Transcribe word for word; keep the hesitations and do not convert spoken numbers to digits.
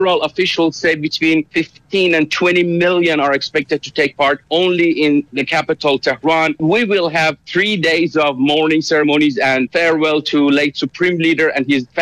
Several officials say between fifteen and twenty million are expected to take part only in the capital, Tehran. We will have three days of mourning ceremonies and farewell to late Supreme Leader and his family.